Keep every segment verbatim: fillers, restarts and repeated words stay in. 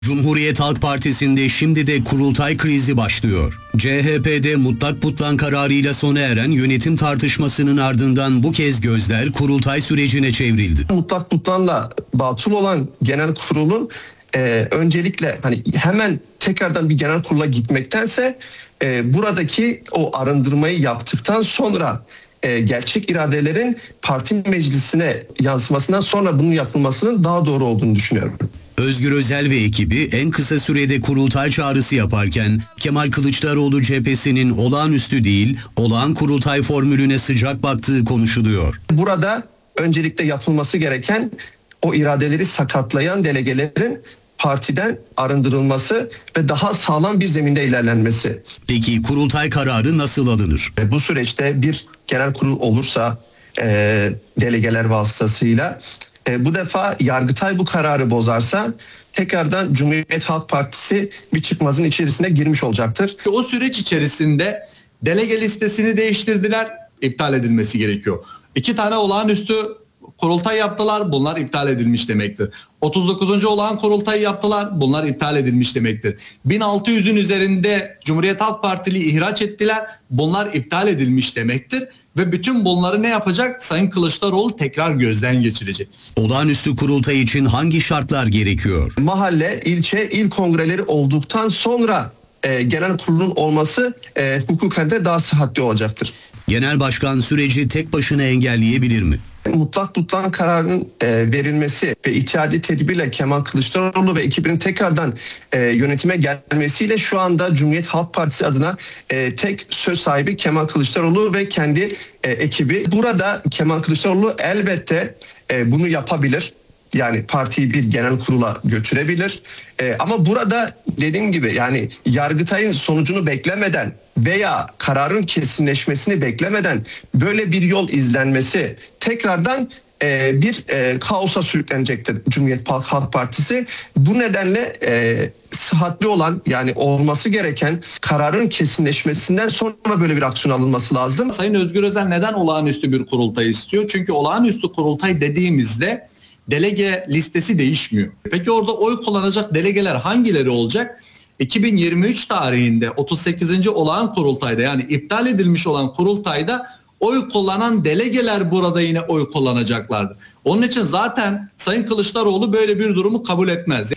Cumhuriyet Halk Partisi'nde şimdi de kurultay krizi başlıyor. C H P'de mutlak butlan kararıyla sona eren yönetim tartışmasının ardından bu kez gözler kurultay sürecine çevrildi. Mutlak butlanla batıl olan genel kurulun e, öncelikle hani hemen tekrardan bir genel kurula gitmektense e, buradaki o arındırmayı yaptıktan sonra e, gerçek iradelerin parti meclisine yansımasından sonra bunun yapılmasının daha doğru olduğunu düşünüyorum. Özgür Özel ve ekibi en kısa sürede kurultay çağrısı yaparken Kemal Kılıçdaroğlu cephesinin olağanüstü değil, olağan kurultay formülüne sıcak baktığı konuşuluyor. Burada öncelikle yapılması gereken o iradeleri sakatlayan delegelerin partiden arındırılması ve daha sağlam bir zeminde ilerlenmesi. Peki kurultay kararı nasıl alınır? Bu süreçte bir genel kurul olursa e, delegeler vasıtasıyla E, bu defa Yargıtay bu kararı bozarsa tekrardan Cumhuriyet Halk Partisi bir çıkmazın içerisine girmiş olacaktır. O süreç içerisinde delege listesini değiştirdiler, iptal edilmesi gerekiyor. İki tane olağanüstü kurultay yaptılar, bunlar iptal edilmiş demektir. otuz dokuzuncu olağan kurultayı yaptılar, bunlar iptal edilmiş demektir. bin altı yüzün üzerinde Cumhuriyet Halk Partili ihraç ettiler, bunlar iptal edilmiş demektir. Ve bütün bunları ne yapacak? Sayın Kılıçdaroğlu tekrar gözden geçirecek. Olağanüstü kurultay için hangi şartlar gerekiyor? Mahalle, ilçe, il kongreleri olduktan sonra e, genel kurulun olması e, hukuken de daha sıhhatli olacaktır. Genel başkan süreci tek başına engelleyebilir mi? Mutlak butlan kararının e, verilmesi ve ihtiyadi tedbirle Kemal Kılıçdaroğlu ve ekibinin tekrardan e, yönetime gelmesiyle şu anda Cumhuriyet Halk Partisi adına e, tek söz sahibi Kemal Kılıçdaroğlu ve kendi e, ekibi. Burada Kemal Kılıçdaroğlu elbette e, bunu yapabilir. Yani partiyi bir genel kurula götürebilir. Ee, ama burada dediğim gibi yani Yargıtay'ın sonucunu beklemeden veya kararın kesinleşmesini beklemeden böyle bir yol izlenmesi tekrardan e, bir e, kaosa sürüklenecektir Cumhuriyet Halk Partisi. Bu nedenle e, sıhhatli olan yani olması gereken kararın kesinleşmesinden sonra böyle bir aksiyon alınması lazım. Sayın Özgür Özel neden olağanüstü bir kurultay istiyor? Çünkü olağanüstü kurultay dediğimizde delege listesi değişmiyor. Peki orada oy kullanacak delegeler hangileri olacak? iki bin yirmi üç tarihinde otuz sekizinci olağan kurultayda yani iptal edilmiş olan kurultayda oy kullanan delegeler burada yine oy kullanacaklardır. Onun için zaten Sayın Kılıçdaroğlu böyle bir durumu kabul etmez.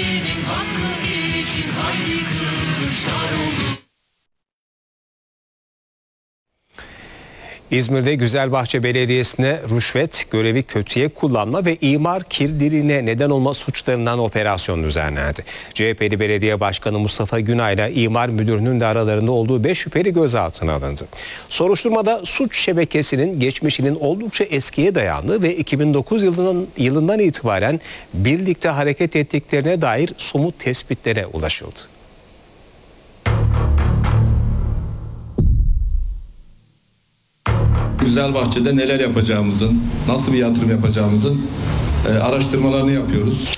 İzmir'de Güzelbahçe Belediyesi'ne rüşvet, görevi kötüye kullanma ve imar kirliliğine neden olma suçlarından operasyon düzenlendi. C H P'li Belediye Başkanı Mustafa Günay ile imar müdürünün de aralarında olduğu beş şüpheli gözaltına alındı. Soruşturmada suç şebekesinin geçmişinin oldukça eskiye dayandığı ve iki bin dokuz yılından, yılından itibaren birlikte hareket ettiklerine dair somut tespitlere ulaşıldı. Güzelbahçe'de neler yapacağımızın, nasıl bir yatırım yapacağımızın e, araştırmalarını yapıyoruz.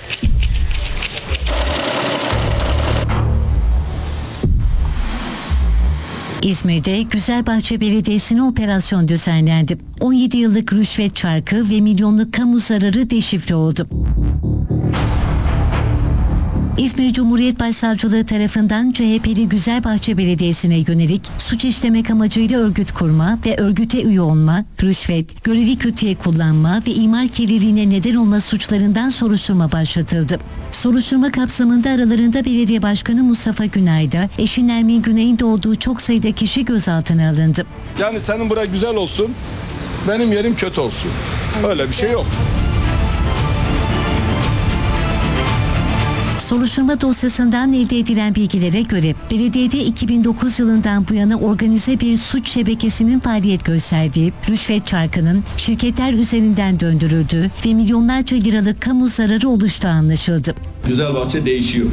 İzmir'de Güzelbahçe Belediyesi'ne operasyon düzenlendi. on yedi yıllık rüşvet çarkı ve milyonluk kamu zararı deşifre oldu. İzmir Cumhuriyet Başsavcılığı tarafından C H P'li Güzelbahçe Belediyesi'ne yönelik suç işlemek amacıyla örgüt kurma ve örgüte üye olma, rüşvet, görevi kötüye kullanma ve imar kirliliğine neden olma suçlarından soruşturma başlatıldı. Soruşturma kapsamında aralarında Belediye Başkanı Mustafa Günay'da, eşi Nermin Günay'ın da olduğu çok sayıda kişi gözaltına alındı. Yani senin buraya güzel olsun, benim yerim kötü olsun. Öyle bir şey yok. Soruşturma dosyasından elde edilen bilgilere göre belediyede iki bin dokuz yılından bu yana organize bir suç şebekesinin faaliyet gösterdiği, rüşvet çarkının şirketler üzerinden döndürüldüğü ve milyonlarca liralık kamu zararı oluştuğu anlaşıldı. Güzelbahçe değişiyor.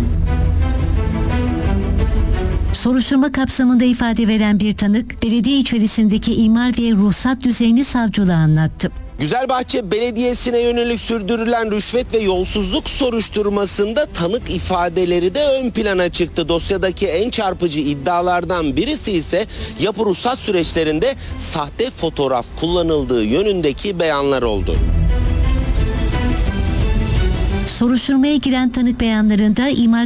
Soruşturma kapsamında ifade veren bir tanık, belediye içerisindeki imar ve ruhsat düzeyini savcılığa anlattı. Güzelbahçe Belediyesi'ne yönelik sürdürülen rüşvet ve yolsuzluk soruşturmasında tanık ifadeleri de ön plana çıktı. Dosyadaki en çarpıcı iddialardan birisi ise yapı ruhsat süreçlerinde sahte fotoğraf kullanıldığı yönündeki beyanlar oldu. Soruşturmaya giren tanık beyanlarında imar